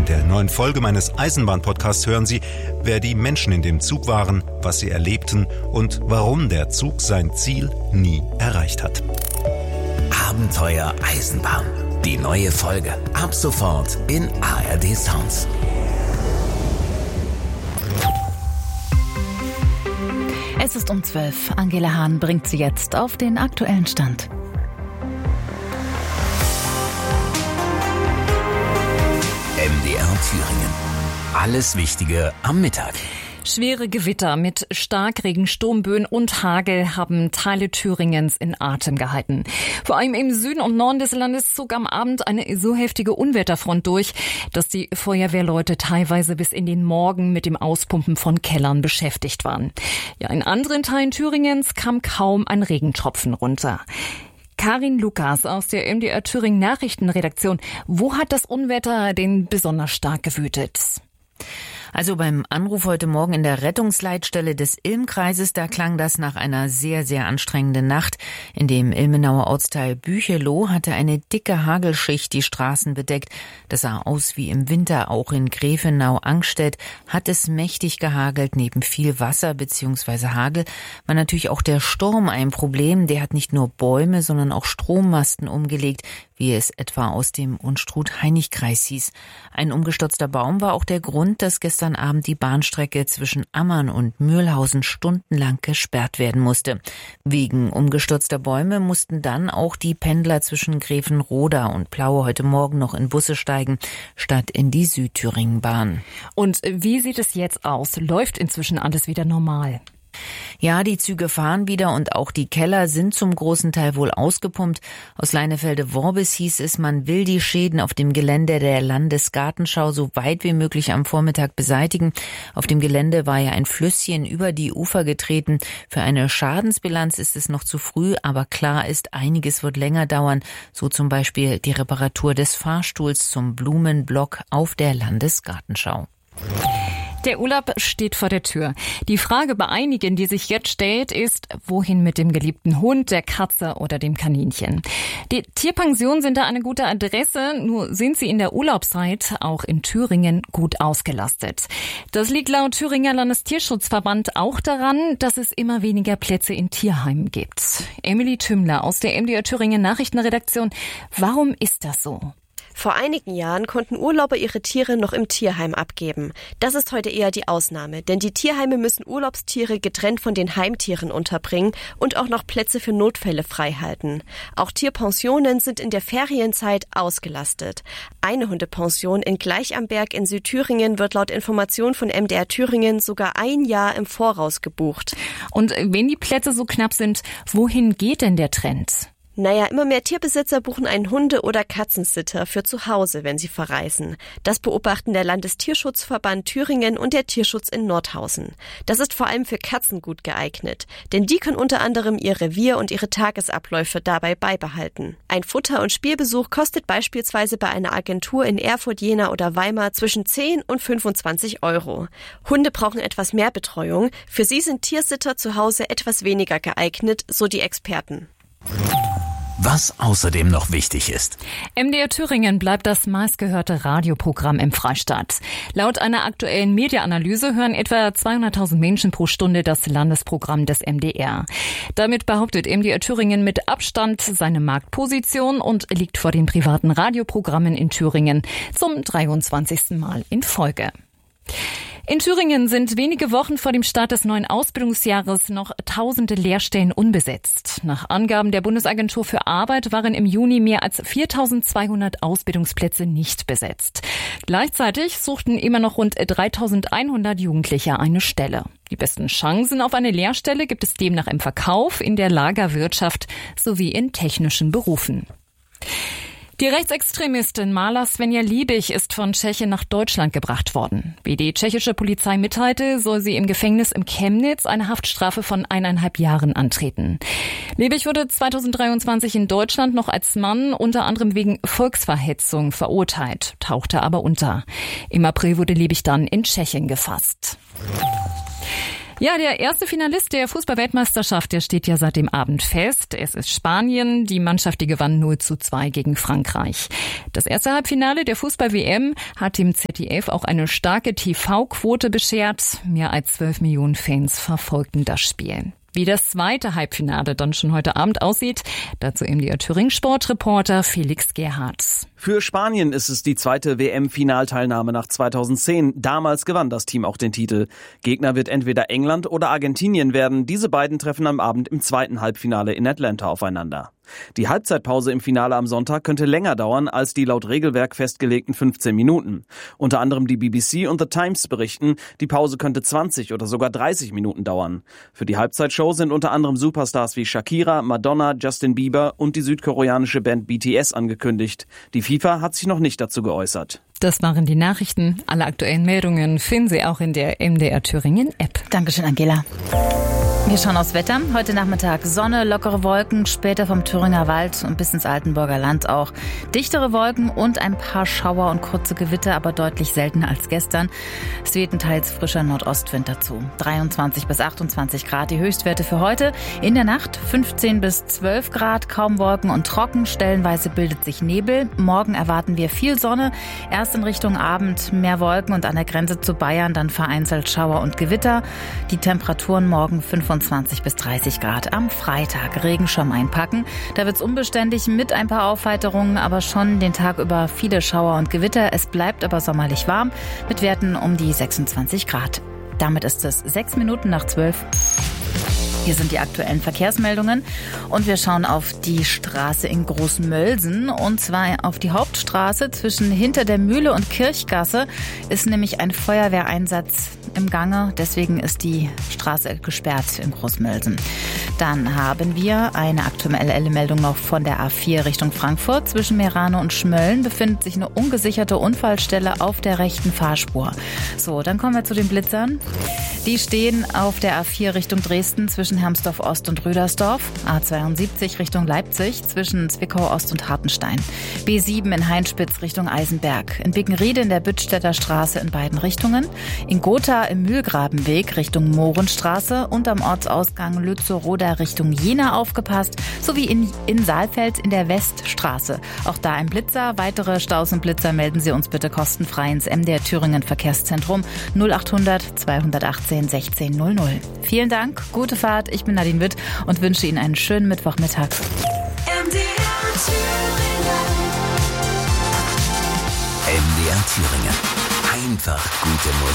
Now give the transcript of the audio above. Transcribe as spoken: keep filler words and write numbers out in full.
der neuen Folge meines Eisenbahn-Podcasts hören Sie, wer die Menschen in dem Zug waren, was sie erlebten und warum der Zug sein Ziel nie erreicht hat. Abenteuer Eisenbahn. Die neue Folge. Ab sofort in A R D Sounds. Es ist um zwölf. Angela Hahn bringt Sie jetzt auf den aktuellen Stand. M D R Thüringen. Alles Wichtige am Mittag. Schwere Gewitter mit Starkregen, Sturmböen und Hagel haben Teile Thüringens in Atem gehalten. Vor allem im Süden und Norden des Landes zog am Abend eine so heftige Unwetterfront durch, dass die Feuerwehrleute teilweise bis in den Morgen mit dem Auspumpen von Kellern beschäftigt waren. Ja, in anderen Teilen Thüringens kam kaum ein Regentropfen runter. Karin Lukas aus der M D R Thüringen Nachrichtenredaktion. Wo hat das Unwetter denn besonders stark gewütet? Also beim Anruf heute Morgen in der Rettungsleitstelle des Ilm-Kreises, da klang das nach einer sehr, sehr anstrengenden Nacht. In dem Ilmenauer Ortsteil Bücheloh hatte eine dicke Hagelschicht die Straßen bedeckt. Das sah aus wie im Winter. Auch in Grefenau-Angstedt hat es mächtig gehagelt. Neben viel Wasser bzw. Hagel war natürlich auch der Sturm ein Problem. Der hat nicht nur Bäume, sondern auch Strommasten umgelegt, wie es etwa aus dem Unstrut-Heinig-Kreis hieß. Ein umgestürzter Baum war auch der Grund, dass gestern Abend die Bahnstrecke zwischen Ammann und Mühlhausen stundenlang gesperrt werden musste. Wegen umgestürzter Bäume mussten dann auch die Pendler zwischen Grevenroda und Plaue heute Morgen noch in Busse steigen, statt in die Südthüringen-Bahn. Und wie sieht es jetzt aus? Läuft inzwischen alles wieder normal? Ja, die Züge fahren wieder und auch die Keller sind zum großen Teil wohl ausgepumpt. Aus Leinefelde-Worbis hieß es, man will die Schäden auf dem Gelände der Landesgartenschau so weit wie möglich am Vormittag beseitigen. Auf dem Gelände war ja ein Flüsschen über die Ufer getreten. Für eine Schadensbilanz ist es noch zu früh, aber klar ist, einiges wird länger dauern. So zum Beispiel die Reparatur des Fahrstuhls zum Blumenblock auf der Landesgartenschau. Der Urlaub steht vor der Tür. Die Frage bei einigen, die sich jetzt stellt, ist, wohin mit dem geliebten Hund, der Katze oder dem Kaninchen? Die Tierpensionen sind da eine gute Adresse, nur sind sie in der Urlaubszeit auch in Thüringen gut ausgelastet. Das liegt laut Thüringer Landestierschutzverband auch daran, dass es immer weniger Plätze in Tierheimen gibt. Emily Tümmler aus der M D R Thüringen Nachrichtenredaktion. Warum ist das so? Vor einigen Jahren konnten Urlauber ihre Tiere noch im Tierheim abgeben. Das ist heute eher die Ausnahme, denn die Tierheime müssen Urlaubstiere getrennt von den Heimtieren unterbringen und auch noch Plätze für Notfälle freihalten. Auch Tierpensionen sind in der Ferienzeit ausgelastet. Eine Hundepension in Gleich am Berg in Südthüringen wird laut Information von M D R Thüringen sogar ein Jahr im Voraus gebucht. Und wenn die Plätze so knapp sind, wohin geht denn der Trend? Naja, immer mehr Tierbesitzer buchen einen Hunde- oder Katzensitter für zu Hause, wenn sie verreisen. Das beobachten der Landestierschutzverband Thüringen und der Tierschutz in Nordhausen. Das ist vor allem für Katzen gut geeignet, denn die können unter anderem ihr Revier und ihre Tagesabläufe dabei beibehalten. Ein Futter- und Spielbesuch kostet beispielsweise bei einer Agentur in Erfurt, Jena oder Weimar zwischen zehn und fünfundzwanzig Euro. Hunde brauchen etwas mehr Betreuung. Für sie sind Tiersitter zu Hause etwas weniger geeignet, so die Experten. Was außerdem noch wichtig ist. M D R Thüringen bleibt das meistgehörte Radioprogramm im Freistaat. Laut einer aktuellen Mediaanalyse hören etwa zweihunderttausend Menschen pro Stunde das Landesprogramm des M D R. Damit behauptet M D R Thüringen mit Abstand seine Marktposition und liegt vor den privaten Radioprogrammen in Thüringen zum dreiundzwanzigsten Mal in Folge. In Thüringen sind wenige Wochen vor dem Start des neuen Ausbildungsjahres noch tausende Lehrstellen unbesetzt. Nach Angaben der Bundesagentur für Arbeit waren im Juni mehr als viertausendzweihundert Ausbildungsplätze nicht besetzt. Gleichzeitig suchten immer noch rund dreitausendeinhundert Jugendliche eine Stelle. Die besten Chancen auf eine Lehrstelle gibt es demnach im Verkauf, in der Lagerwirtschaft sowie in technischen Berufen. Die Rechtsextremistin Mala Svenja Liebig ist von Tschechien nach Deutschland gebracht worden. Wie die tschechische Polizei mitteilte, soll sie im Gefängnis in Chemnitz eine Haftstrafe von eineinhalb Jahren antreten. Liebig wurde zweitausenddreiundzwanzig in Deutschland noch als Mann unter anderem wegen Volksverhetzung verurteilt, tauchte aber unter. Im April wurde Liebig dann in Tschechien gefasst. Ja, der erste Finalist der Fußball-Weltmeisterschaft, der steht ja seit dem Abend fest. Es ist Spanien. Die Mannschaft, die gewann null zu zwei gegen Frankreich. Das erste Halbfinale der Fußball-W M hat dem Z D F auch eine starke T V-Quote beschert. Mehr als zwölf Millionen Fans verfolgten das Spiel. Wie das zweite Halbfinale dann schon heute Abend aussieht, dazu M D R Thüringen-Sportreporter Felix Gerhardt. Für Spanien ist es die zweite W M-Finalteilnahme nach zweitausendzehn. Damals gewann das Team auch den Titel. Gegner wird entweder England oder Argentinien werden. Diese beiden treffen am Abend im zweiten Halbfinale in Atlanta aufeinander. Die Halbzeitpause im Finale am Sonntag könnte länger dauern als die laut Regelwerk festgelegten fünfzehn Minuten. Unter anderem die B B C und The Times berichten, die Pause könnte zwanzig oder sogar dreißig Minuten dauern. Für die Halbzeitshow sind unter anderem Superstars wie Shakira, Madonna, Justin Bieber und die südkoreanische Band B T S angekündigt. Die FIFA hat sich noch nicht dazu geäußert. Das waren die Nachrichten. Alle aktuellen Meldungen finden Sie auch in der M D R Thüringen App. Dankeschön, Angela. Wir schauen aufs Wetter. Heute Nachmittag Sonne, lockere Wolken, später vom Thüringer Wald und bis ins Altenburger Land auch. Dichtere Wolken und ein paar Schauer und kurze Gewitter, aber deutlich seltener als gestern. Es weht ein teils frischer Nordostwind dazu. dreiundzwanzig bis achtundzwanzig Grad die Höchstwerte für heute. In der Nacht fünfzehn bis zwölf Grad, kaum Wolken und trocken. Stellenweise bildet sich Nebel. Morgen erwarten wir viel Sonne. Erst in Richtung Abend mehr Wolken und an der Grenze zu Bayern dann vereinzelt Schauer und Gewitter. Die Temperaturen morgen fünfundzwanzig bis dreißig Grad. Am Freitag Regenschirm einpacken. Da wird's unbeständig mit ein paar Aufheiterungen, aber schon den Tag über viele Schauer und Gewitter. Es bleibt aber sommerlich warm mit Werten um die sechsundzwanzig Grad. Damit ist es sechs Minuten nach zwölf. Hier sind die aktuellen Verkehrsmeldungen und wir schauen auf die Straße in Großmölsen und zwar auf die Hauptstraße zwischen Hinter der Mühle und Kirchgasse ist nämlich ein Feuerwehreinsatz im Gange, deswegen ist die Straße gesperrt in Großmölsen. Dann haben wir eine aktuelle Meldung noch von der A vier Richtung Frankfurt. Zwischen Meerane und Schmölln befindet sich eine ungesicherte Unfallstelle auf der rechten Fahrspur. So, dann kommen wir zu den Blitzern. Die stehen auf der A vier Richtung Dresden zwischen Hermsdorf Ost und Rüdersdorf, A zweiundsiebzig Richtung Leipzig zwischen Zwickau Ost und Hartenstein, B sieben in Heinspitz Richtung Eisenberg, in Bickenriede in der Büttstädter Straße in beiden Richtungen, in Gotha im Mühlgrabenweg Richtung Mohrenstraße und am Ortsausgang Lützow-Roda Richtung Jena aufgepasst, sowie in, in Saalfeld in der Weststraße. Auch da ein Blitzer. Weitere Staus und Blitzer melden Sie uns bitte kostenfrei ins M D R Thüringen Verkehrszentrum null achthundert zweihundertachtzehn sechzehn null null. Vielen Dank, gute Fahrt. Ich bin Nadine Witt und wünsche Ihnen einen schönen Mittwochmittag. M D R Thüringen. M D R Thüringen. Einfach gute Musik.